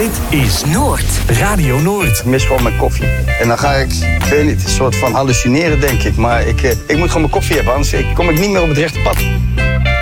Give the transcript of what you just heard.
Dit is Noord. Radio Noord. Ik mis gewoon mijn koffie. En dan ga ik weet niet, een soort van hallucineren, denk ik. Maar ik moet gewoon mijn koffie hebben, anders kom ik niet meer op het rechte pad.